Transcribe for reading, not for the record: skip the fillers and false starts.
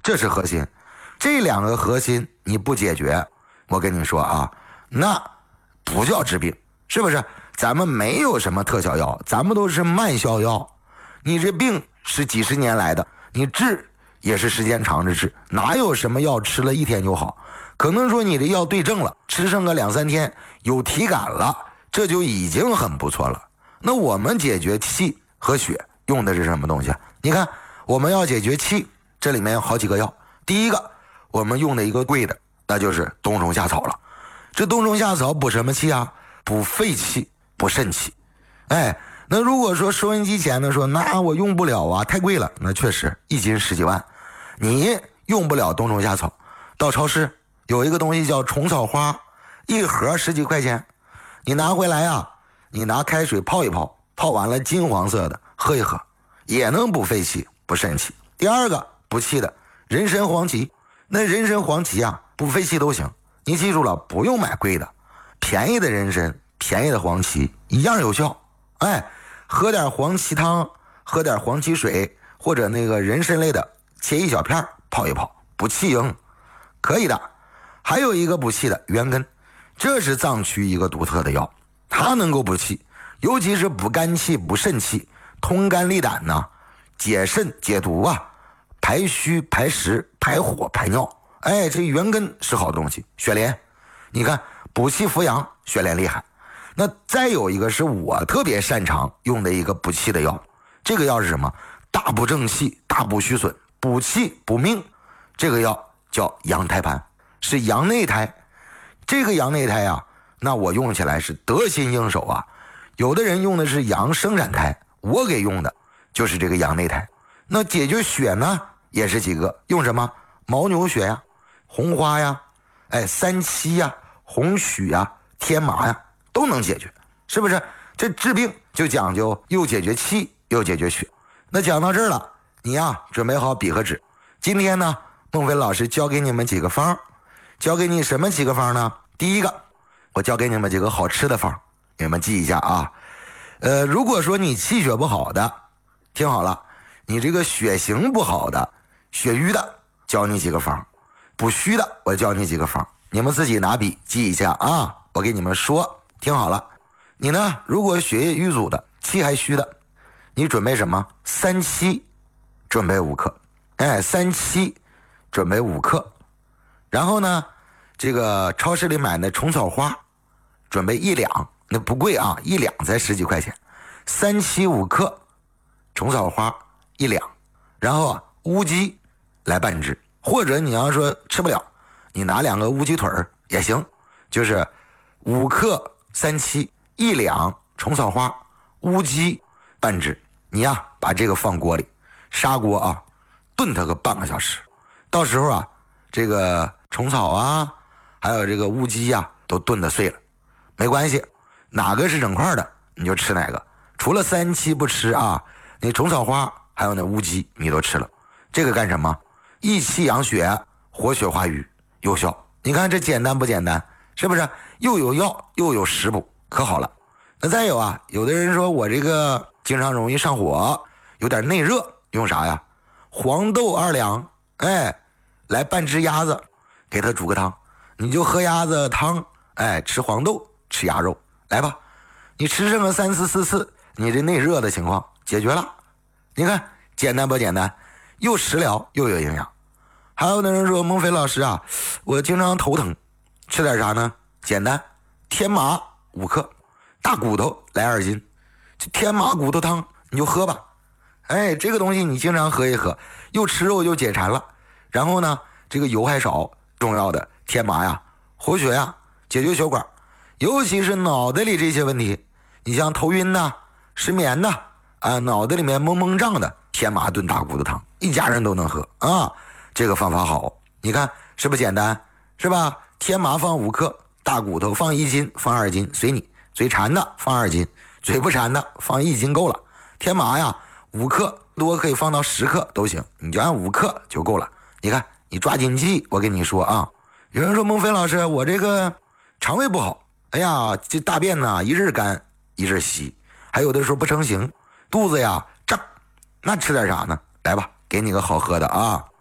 这是核心。这两个核心你不解决，我跟你说啊，那不叫治病，是不是？咱们没有什么特效药，咱们都是慢效药。你这病是几十年来的，你治也是时间长着治，哪有什么药吃了1天就好？可能说你这药对症了，吃上个2-3天有体感了，这就已经很不错了。那我们解决气和血用的是什么东西？你看，我们要解决气，这里面有好几个药。第一个，我们用的一个贵的，那就是冬虫夏草了。这冬虫夏草补什么气啊？补肺气，补肾气。哎，那如果说收音机前的说，那我用不了啊，太贵了，那确实1斤10几万，你用不了冬虫夏草。到超市有一个东西叫虫草花，一盒10几块钱，你拿回来啊，你拿开水泡一泡，泡完了金黄色的喝一喝，也能补肺气补肾气。第二个补气的人参黄芪，那人参黄芪啊补肺气都行，你记住了，不用买贵的，便宜的人参便宜的黄芪一样有效。哎，喝点黄芪汤，喝点黄芪水，或者那个人参类的切一小片泡一泡，补气营可以的。还有一个补气的元根，这是藏区一个独特的药，它能够补气，尤其是补肝气补肾气，通肝利胆呐，解肾解毒啊，排虚排石排火排尿。哎，这元根是好东西。雪莲，你看补气扶阳，雪莲厉害。那再有一个是我特别擅长用的一个补气的药，这个药是什么？大补正气，大补虚损，补气补命。这个药叫羊胎盘，是羊内胎。这个羊内胎啊，那我用起来是得心应手啊。有的人用的是羊生产胎，我给用的就是这个羊内胎。那解决血呢，也是几个，用什么？牦牛血呀，红花呀，三七呀，红曲呀，天麻呀，都能解决，是不是？这治病就讲究又解决气又解决血。那讲到这儿了，你呀准备好笔和纸。今天呢，孟非老师教给你们几个方，教给你什么几个方呢？第一个，我教给你们几个好吃的方，你们记一下啊。如果说你气血不好的，听好了，你这个血型不好的，血瘀的，教你几个方；补虚的，我教你几个方。你们自己拿笔记一下啊。我给你们说，听好了，你呢，如果血液瘀阻的，气还虚的，你准备什么？三七，准备5克。三七，准备5克。然后呢，这个超市里买的虫草花，准备1两，那不贵啊，1两才10几块钱。3七5克，虫草花1两。然后啊，乌鸡来拌制，或者你要说吃不了，你拿2个乌鸡腿也行，就是5克3七1两虫草花乌鸡拌制。你呀把这个放锅里，砂锅啊，炖它个半个小时。到时候啊，这个虫草啊，还有这个乌鸡啊，都炖得碎了，没关系，哪个是整块的你就吃哪个。除了3七不吃啊，那虫草花还有那乌鸡你都吃了。这个干什么？益气养血，活血化瘀，有效。你看这简单不简单？是不是？又有药又有食补，可好了。那再有啊，有的人说我这个经常容易上火，有点内热，用啥呀？黄豆2两，来拌只鸭子，给它煮个汤，你就喝鸭子汤，吃黄豆，吃鸭肉，来吧，你吃上个3次4次，你这内热的情况解决了。你看简单不简单？又食疗又有营养。还有的人说，孟非老师啊，我经常头疼，吃点啥呢？简单，天麻5克，大骨头来2斤，这天麻骨头汤你就喝吧。这个东西你经常喝一喝，又吃肉又解馋了。然后呢，这个油还少，重要的天麻呀，活血呀，解决血管，尤其是脑袋里这些问题，你像头晕呐、失眠呐，脑袋里面蒙蒙胀的，天麻炖大骨头汤，一家人都能喝啊。这个方法好，你看是不是简单？是吧？天麻放5克，大骨头放1斤，放2斤，随你。嘴馋的放2斤，嘴不馋的放1斤够了。天麻呀5克，多可以放到10克都行，你就按5克就够了。你看你抓紧记，我跟你说啊。有人说，孟非老师，我这个肠胃不好，哎呀，这大便呢一日干一日稀，还有的时候不成形，肚子呀胀，那吃点啥呢？来吧，给你个好喝的啊。